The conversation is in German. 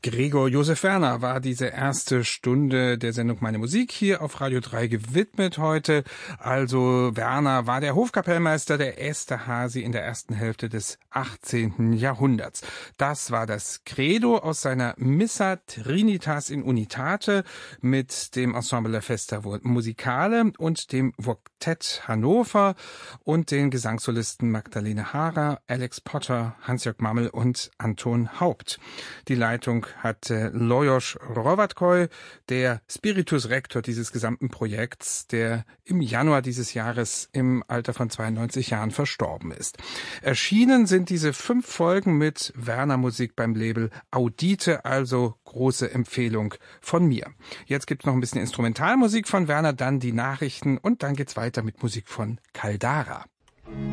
Gregor Josef Werner war diese erste Stunde der Sendung Meine Musik hier auf Radio 3 gewidmet heute. Also Werner war der Hofkapellmeister der Esterházy in der ersten Hälfte des 18. Jahrhunderts. Das war das Credo aus seiner Missa Trinitas in Unitate mit dem Ensemble La Festa Musicale und dem Voktett Hannover und den Gesangssolisten Magdalene Haarer, Alex Potter, Hans-Jörg Mammel und Anton Haupt. Die Leitung hatte Lajos Rovatkoy, der Spiritus Rector dieses gesamten Projekts, der im Januar dieses Jahres im Alter von 92 Jahren verstorben ist. Erschienen sind diese 5 Folgen mit Werner Musik beim Label Audite, also große Empfehlung von mir. Jetzt gibt's noch ein bisschen Instrumentalmusik von Werner, dann die Nachrichten und dann geht's weiter mit Musik von Caldara.